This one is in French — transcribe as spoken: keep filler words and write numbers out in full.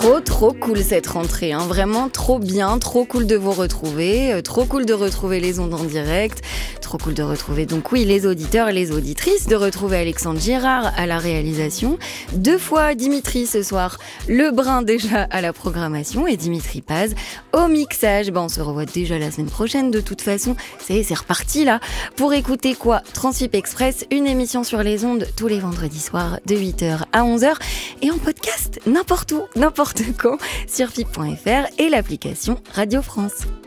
Trop, trop cool cette rentrée, hein. Vraiment trop bien, trop cool de vous retrouver, euh, trop cool de retrouver les ondes en direct, trop cool de retrouver donc oui les auditeurs et les auditrices, de retrouver Alexandre Girard à la réalisation, deux fois Dimitri ce soir, Lebrun déjà à la programmation et Dimitri Paz au mixage. Ben, on se revoit déjà la semaine prochaine de toute façon, c'est, c'est reparti là. Pour écouter quoi? Transfip Express, une émission sur les ondes tous les vendredis soirs de huit heures à onze heures et en podcast n'importe où, n'importe quand sur fip point f r et l'application Radio France.